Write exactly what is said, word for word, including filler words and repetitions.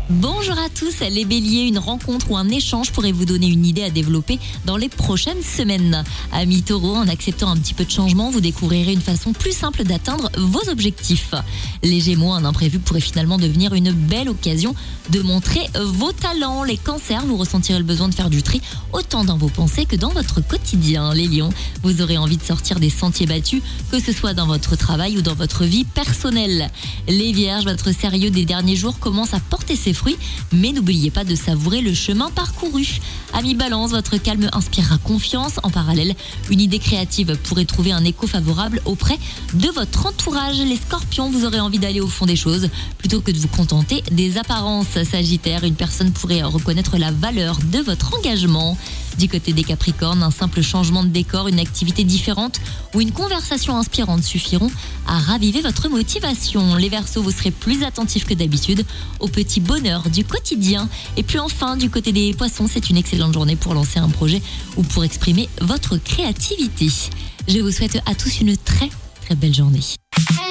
Bonjour à tous, les béliers, une rencontre ou un échange pourrait vous donner une idée à développer dans les prochaines semaines. Amis taureaux, en acceptant un petit peu de changement, vous découvrirez une façon plus simple d'atteindre vos objectifs. Les gémeaux, un imprévu pourrait finalement devenir une belle occasion de montrer vos talents. Les cancers, vous ressentirez le besoin de faire du tri autant dans vos pensées que dans votre quotidien. Les lions, vous aurez envie de sortir des sentiers battus, que ce soit dans votre travail ou dans votre vie personnelle. Les vierges, votre sérieux des derniers jours commence à porter ses fruits, mais n'oubliez pas de savourer le chemin parcouru. Amis balance, votre calme inspirera confiance. En parallèle, une idée créative pourrait trouver un écho favorable auprès de votre entourage. Les scorpions, vous aurez envie d'aller au fond des choses plutôt que de vous contenter des apparences. Sagittaire, une personne pourrait reconnaître la valeur de votre engagement. Du côté des capricornes, un simple changement de décor, une activité différente ou une conversation inspirante suffiront à raviver votre motivation. Les verseaux, vous serez plus attentifs que d'habitude aux petits bonheurs du quotidien. Et puis enfin, du côté des poissons, c'est une excellente journée pour lancer un projet ou pour exprimer votre créativité. Je vous souhaite à tous une très très belle journée.